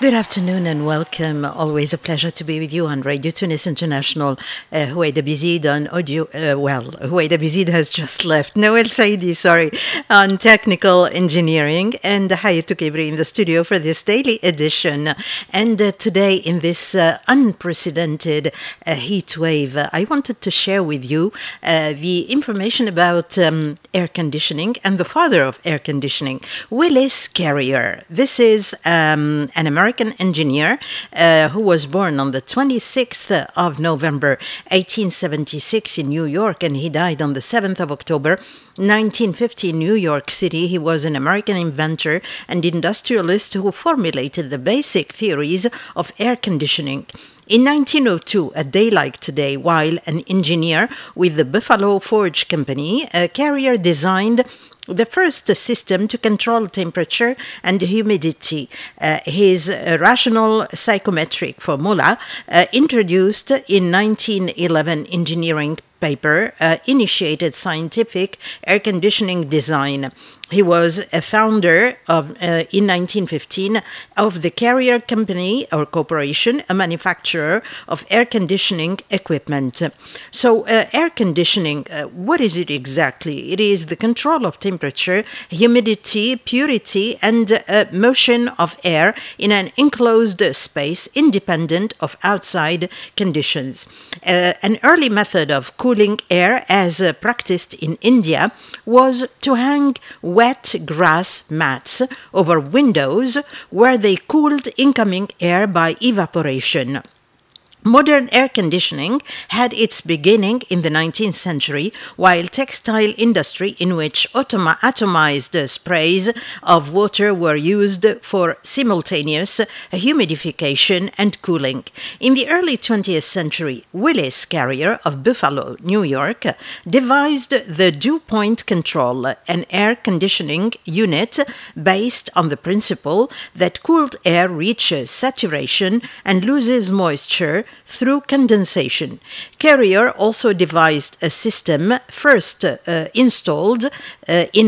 Good afternoon and welcome. Always a pleasure to be with you on Radio Tunis International. Houaida Bizid on audio. Houaida Bizid has just left. Noel Saidi, sorry, on technical engineering. And Hayatou Kibri in the studio for this daily edition. And today, in this unprecedented heat wave, I wanted to share with you the information about air conditioning and the father of air conditioning, Willis Carrier. This is an American engineer who was born on the 26th of November 1876 in New York, and he died on the 7th of October 1950 in New York City. He was an American inventor and industrialist who formulated the basic theories of air conditioning. In 1902, a day like today, while an engineer with the Buffalo Forge Company, Carrier designed the first system to control temperature and humidity. His rational psychometric formula, introduced in 1911 engineering paper, initiated scientific air conditioning design. He was a founder of, in 1915, of the Carrier Company or Corporation, a manufacturer of air conditioning equipment. So air conditioning, what is it exactly? It is the control of temperature, humidity, purity, and motion of air in an enclosed space independent of outside conditions. An early method of cooling air, as practiced in India, was to hang wet grass mats over windows where they cooled incoming air by evaporation. Modern air conditioning had its beginning in the 19th century, while textile industry in which atomized sprays of water were used for simultaneous humidification and cooling. In the early 20th century, Willis Carrier of Buffalo, New York, devised the dew point control, an air conditioning unit based on the principle that cooled air reaches saturation and loses moisture through condensation. Carrier also devised a system first installed in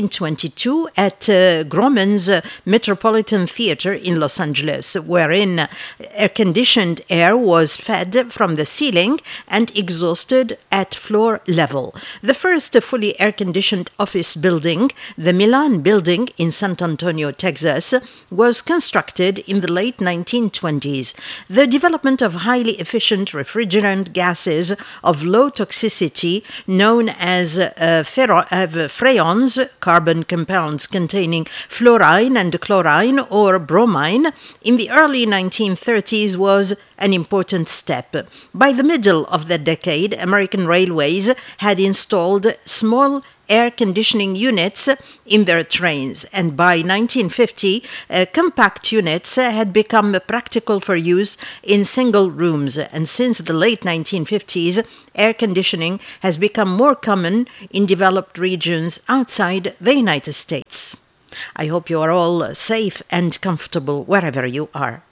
1922 at Grauman's Metropolitan Theater in Los Angeles, wherein air-conditioned air was fed from the ceiling and exhausted at floor level. The first fully air-conditioned office building, the Milan Building in San Antonio, Texas, was constructed in the late 1920s. The development of highly efficient refrigerant gases of low toxicity known as freons, carbon compounds containing fluorine and chlorine or bromine, in the early 1930s was an important step. By the middle of the decade, American Railways had installed small air conditioning units in their trains, and by 1950, compact units had become practical for use in single rooms, and since the late 1950s, air conditioning has become more common in developed regions outside the United States. I hope you are all safe and comfortable wherever you are.